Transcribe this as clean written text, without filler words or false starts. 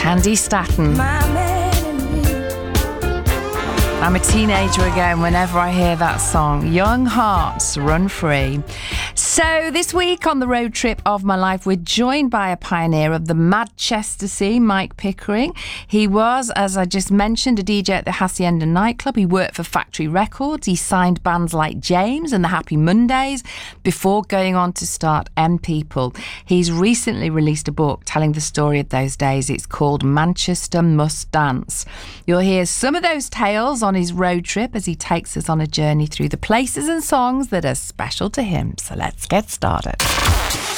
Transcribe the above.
Candy Staton. I'm a teenager again whenever I hear that song. Young Hearts Run Free. So this week on the road trip of my life, we're joined by a pioneer of the Manchester scene, Mike Pickering. He was, as I just mentioned, a DJ at the Hacienda nightclub. He worked for Factory Records. He signed bands like James and the Happy Mondays before going on to start M People. He's recently released a book telling the story of those days. It's called Manchester Must Dance. You'll hear some of those tales on his road trip as he takes us on a journey through the places and songs that are special to him. So let's get started.